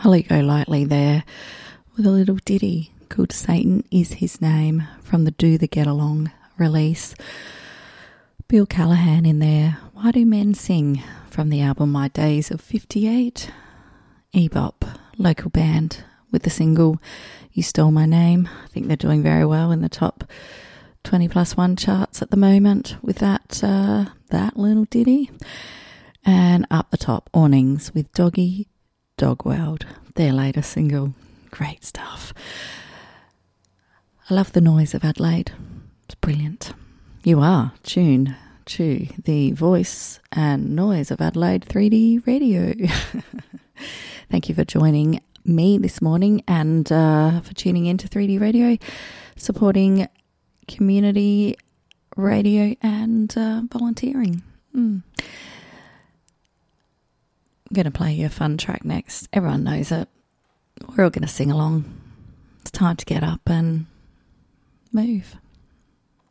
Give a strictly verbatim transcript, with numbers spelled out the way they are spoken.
Holly Golightly there with a little ditty called Satan Is His Name from the Do the Get Along release. Bill Callahan in there, Why Do Men Sing from the album My Days of fifty-eight. E-Bop, local band with the single You Stole My Name. I think they're doing very well in the top twenty plus one charts at the moment with that, uh, that little ditty. And up the top, Awnings with Doggy Dog World, their latest single. Great stuff. I love the noise of Adelaide. It's brilliant. You are tuned to the voice and noise of Adelaide three D Radio. Thank you for joining me this morning and uh, for tuning into three D Radio, supporting community radio and uh, volunteering. Mm. I'm going to play you a fun track next. Everyone knows it. We're all going to sing along. It's time to get up and move.